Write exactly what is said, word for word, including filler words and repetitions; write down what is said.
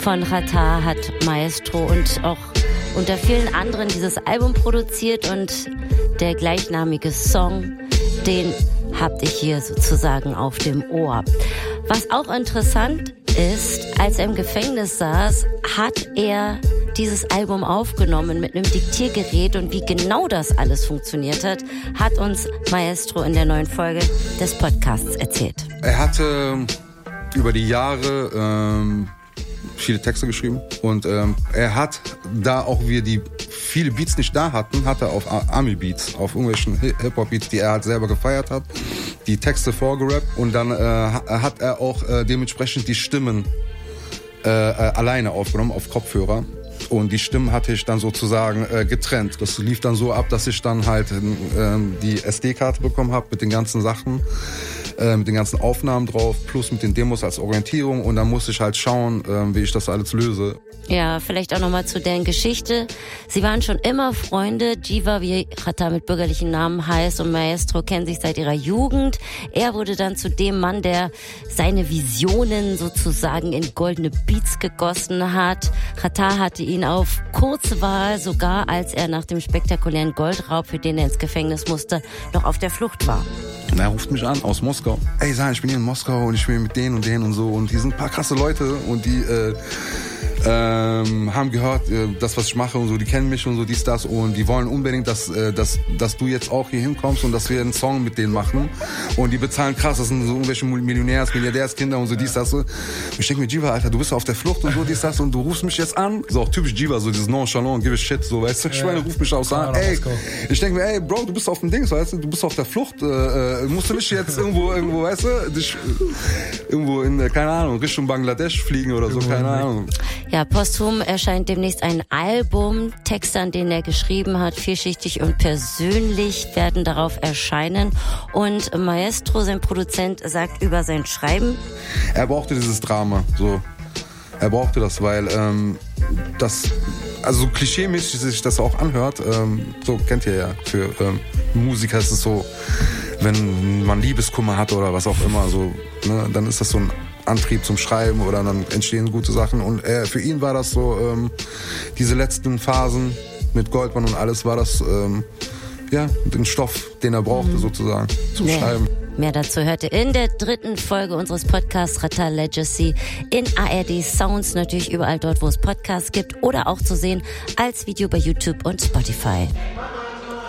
von Xatar hat Maestro und auch unter vielen anderen dieses Album produziert und der gleichnamige Song, den habt ihr hier sozusagen auf dem Ohr. Was auch interessant ist, als er im Gefängnis saß, hat er dieses Album aufgenommen mit einem Diktiergerät und wie genau das alles funktioniert hat, hat uns Maestro in der neuen Folge des Podcasts erzählt. Er hatte über die Jahre ähm, viele Texte geschrieben und ähm, er hat, da auch wir die viele Beats nicht da hatten, hat er auf Ami-Beats, auf irgendwelchen Hip-Hop-Beats, die er halt selber gefeiert hat, die Texte vorgerappt und dann äh, hat er auch äh, dementsprechend die Stimmen äh, äh, alleine aufgenommen auf Kopfhörer. Und die Stimmen hatte ich dann sozusagen äh, getrennt. Das lief dann so ab, dass ich dann halt äh, die S D-Karte bekommen habe mit den ganzen Sachen, äh, mit den ganzen Aufnahmen drauf, plus mit den Demos als Orientierung. Und dann musste ich halt schauen, äh, wie ich das alles löse. Ja, vielleicht auch nochmal zu deren Geschichte. Sie waren schon immer Freunde. Jiva, wie Xatar mit bürgerlichen Namen heißt, und Maestro kennen sich seit ihrer Jugend. Er wurde dann zu dem Mann, der seine Visionen sozusagen in goldene Beats gegossen hat. Xatar hatte ihn auf Kurzwahl, sogar als er nach dem spektakulären Goldraub, für den er ins Gefängnis musste, noch auf der Flucht war. Er ruft mich an aus Moskau. Ey, San, ich bin hier in Moskau und ich bin mit denen und denen und so. Und die sind ein paar krasse Leute und die äh, ähm, haben gehört, äh, das, was ich mache und so. Die kennen mich und so, dies, das. Und die wollen unbedingt, dass, äh, dass, dass du jetzt auch hier hinkommst und dass wir einen Song mit denen machen. Und die bezahlen krass. Das sind so irgendwelche Millionärs, Milliardärskinder und so, dies, das. So. Ich denke mir, Jiva, Alter, du bist auf der Flucht und so, dies, das. Und du rufst mich jetzt an. So auch typisch Jiva, so dieses Nonchalant, give a shit, so, weißt du. Ich meine, ruf mich aus an. Ey, ich denke mir, ey, Bro, du bist auf dem Dings, weißt du. Du bist auf der Flucht. Äh, musst du nicht jetzt irgendwo, irgendwo, weißt du, dich, irgendwo in, keine Ahnung, Richtung Bangladesch fliegen oder so, keine Ahnung. Ja, posthum erscheint demnächst ein Album. Texte, an denen er geschrieben hat, vielschichtig und persönlich, werden darauf erscheinen. Und Maestro, sein Produzent, sagt über sein Schreiben: Er brauchte dieses Drama, so. Er brauchte das, weil ähm, das, also so klischeemäßig sich das auch anhört, ähm, so kennt ihr ja, für ähm, Musiker ist es so, wenn man Liebeskummer hat oder was auch immer, so, ne, dann ist das so ein Antrieb zum Schreiben oder dann entstehen gute Sachen. Und äh, für ihn war das so, ähm, diese letzten Phasen mit Goldman und alles, war das, ähm, ja, den Stoff, den er brauchte, mhm. sozusagen, zum nee. Schreiben. Mehr dazu hört ihr in der dritten Folge unseres Podcasts Xatar Legacy in A R D Sounds, natürlich überall dort, wo es Podcasts gibt, oder auch zu sehen als Video bei YouTube und Spotify.